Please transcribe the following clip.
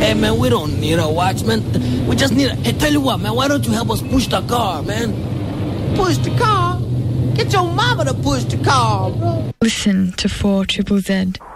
Hey, man, we don't need a watchman. We just need a... Hey, tell you what, man, why don't you help us push the car, man? Push the car? Get your mama to push the car, bro. Listen to 4ZZZ.